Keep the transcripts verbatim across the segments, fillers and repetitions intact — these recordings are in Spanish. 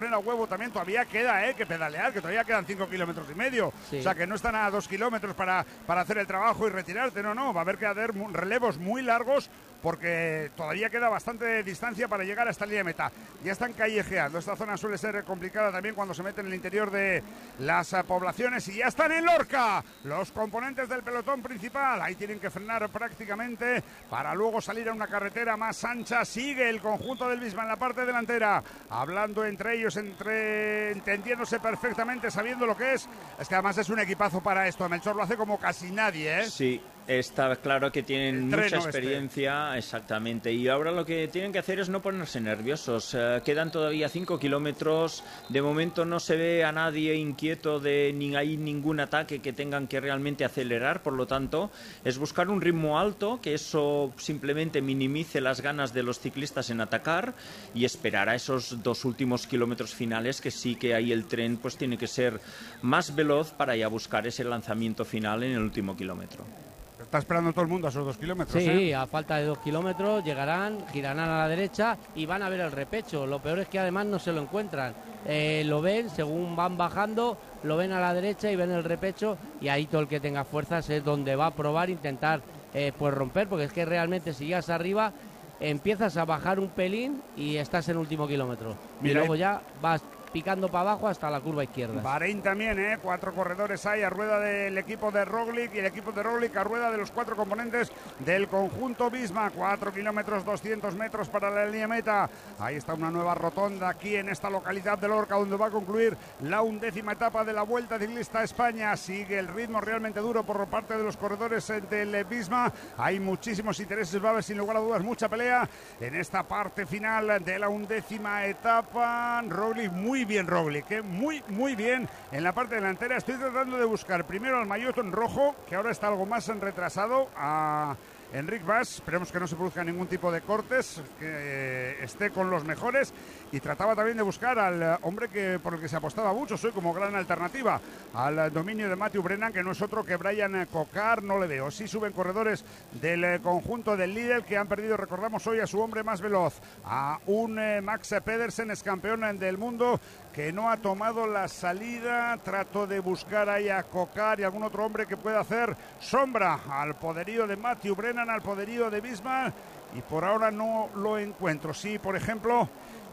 poner a huevo también, todavía queda eh, que pedalear, que todavía quedan cinco kilómetros y medio. Sí. O sea, que no están a dos kilómetros para, para hacer el trabajo y retirarte. No, no, va a haber que hacer relevos muy largos porque todavía queda bastante distancia para llegar a esta línea de meta. Ya están callejeando. Esta zona suele ser complicada también cuando se meten en el interior de las poblaciones y ya están en Lorca los componentes del pelotón principal. Ahí tienen que frenar prácticamente para luego salir a una carretera más ancha. Sigue el conjunto del Visma en la parte delantera, hablando entre ellos, entre entendiéndose perfectamente, sabiendo lo que es. Es que además es un equipazo para esto. Melchor lo hace como casi nadie, ¿eh? Sí. Está claro que tienen mucha experiencia, este. exactamente, y ahora lo que tienen que hacer es no ponerse nerviosos. Uh, quedan todavía cinco kilómetros, de momento no se ve a nadie inquieto de ni hay ningún ataque que tengan que realmente acelerar, por lo tanto es buscar un ritmo alto, que eso simplemente minimice las ganas de los ciclistas en atacar y esperar a esos dos últimos kilómetros finales, que sí que ahí el tren pues tiene que ser más veloz para ya buscar ese lanzamiento final en el último kilómetro. Está esperando todo el mundo a esos dos kilómetros. Sí, ¿eh? a falta de dos kilómetros llegarán, girarán a la derecha y van a ver el repecho. Lo peor es que además no se lo encuentran. Eh, lo ven, según van bajando, lo ven a la derecha y ven el repecho, y ahí todo el que tenga fuerzas es donde va a probar, intentar eh, pues romper, porque es que realmente si llegas arriba empiezas a bajar un pelín y estás en el último kilómetro. Mira, y luego ya vas picando para abajo hasta la curva izquierda. Bahrein también, ¿eh? Cuatro corredores hay a rueda del equipo de Roglic y el equipo de Roglic a rueda de los cuatro componentes del conjunto Visma. Cuatro kilómetros, doscientos metros para la línea meta. Ahí está una nueva rotonda aquí en esta localidad de Lorca, donde va a concluir la undécima etapa de la Vuelta Ciclista a España. Sigue el ritmo realmente duro por parte de los corredores del Visma. Hay muchísimos intereses, va a haber sin lugar a dudas mucha pelea en esta parte final de la undécima etapa. Roglic muy Muy bien Roglic, ¿eh? muy, muy bien en la parte delantera. Estoy tratando de buscar primero al maillot en rojo, que ahora está algo más retrasado, a Enric Mas. Esperemos que no se produzca ningún tipo de cortes, que eh, esté con los mejores. Y trataba también de buscar al uh, hombre que por el que se apostaba mucho, soy como gran alternativa, al uh, dominio de Matthew Brennan, que no es otro que Brian Cocar. No le veo. Sí suben corredores del uh, conjunto del Lidl, que han perdido, recordamos hoy, a su hombre más veloz, a un uh, Max Pedersen, es campeón del mundo, que no ha tomado la salida. Trato de buscar ahí a Cocar y algún otro hombre que pueda hacer sombra al poderío de Matthew Brennan, al poderío de Visma, y por ahora no lo encuentro. Sí, por ejemplo,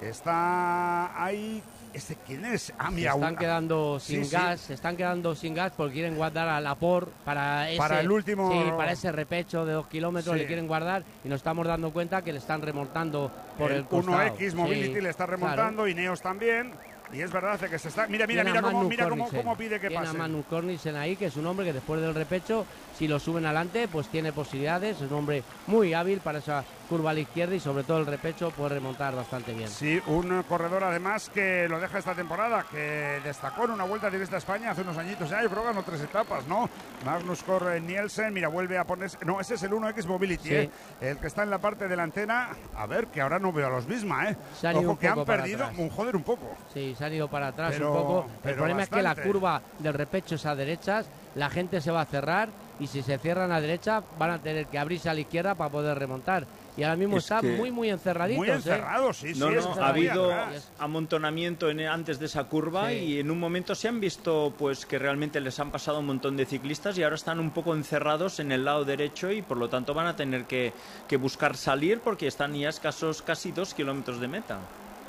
está ahí. ¿Este quién es? Ah, mira, se están una... quedando sin sí, gas, sí. se están quedando sin gas porque quieren guardar a Laporte para ese, para el último, sí, para ese repecho de dos kilómetros, sí. Le quieren guardar y nos estamos dando cuenta que le están remontando por el, el costado. uno equis Mobility sí, le está remontando, claro. Ineos también. Y es verdad que se está... Mira, mira, mira cómo, mira cómo, cómo pide que tiene pase. Tiene a Manu Cornisen ahí, que es un hombre que después del repecho, si lo suben adelante, pues tiene posibilidades. Es un hombre muy hábil para esa curva a la izquierda y sobre todo el repecho puede remontar bastante bien. Sí, un corredor además que lo deja esta temporada, que destacó en una Vuelta Ciclista a España hace unos añitos ya, yo creo que ganó tres etapas, ¿no? Magnus Cor Nielsen, mira, vuelve a ponerse... No, ese es el uno equis Mobility, sí. ¿eh? El que está en la parte delantera. A ver, que ahora no veo a los Visma, ¿eh? Ojo, que han perdido, un joder, un poco. Sí, se han ido para atrás pero, un poco. El problema bastante. Es que la curva del repecho es a derechas, la gente se va a cerrar y si se cierran a derecha van a tener que abrirse a la izquierda para poder remontar. Y ahora mismo es están muy, muy encerraditos. Muy encerrados, ¿eh? sí, no, sí. No, ha habido amontonamiento en, antes de esa curva, sí. Y en un momento se han visto pues que realmente les han pasado un montón de ciclistas y ahora están un poco encerrados en el lado derecho y por lo tanto van a tener que, que buscar salir porque están ya escasos casi dos kilómetros de meta.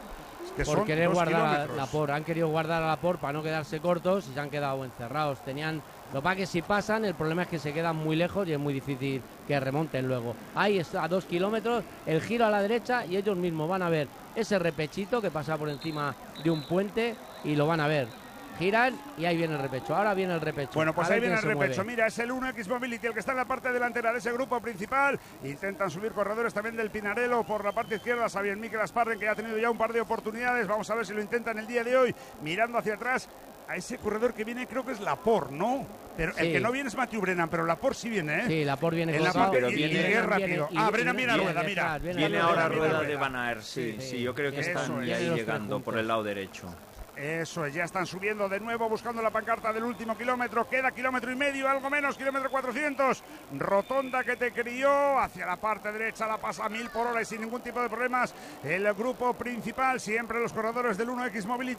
Que por querer guardar kilómetros. a Laporte, han querido guardar a Laporte para no quedarse cortos y se han quedado encerrados. Tenían, lo que pasa es que si pasan, el problema es que se quedan muy lejos y es muy difícil que remonten luego. Ahí está, a dos kilómetros, el giro a la derecha y ellos mismos van a ver ese repechito que pasa por encima de un puente y lo van a ver. Giran y ahí viene el repecho. Ahora viene el repecho. Bueno, pues ahí viene el repecho. Mueve. Mira, es el uno equis Mobility el que está en la parte delantera de ese grupo principal. Intentan subir corredores también del Pinarello por la parte izquierda. Xavier Mikel Asparren, que ya ha tenido ya un par de oportunidades. Vamos a ver si lo intentan el día de hoy. Mirando hacia atrás a ese corredor que viene, creo que es Laporte, ¿no? Pero sí. El que no viene es Matthew Brennan, pero Laporte sí viene, ¿eh? Sí, Laporte viene en la colocado, parte, pero y, viene, y es rápido. Viene, ah, y, Brennan viene a rueda, mira. Viene, viene ahora a rueda de Van Aert, sí, sí, sí, yo creo que Eso están es. ahí llegando por el lado derecho. Eso es, ya están subiendo de nuevo, buscando la pancarta del último kilómetro. Queda kilómetro y medio, algo menos, kilómetro cuatrocientos. Rotonda que te crió, hacia la parte derecha la pasa a mil por hora y sin ningún tipo de problemas. El grupo principal, siempre los corredores del uno equis Mobility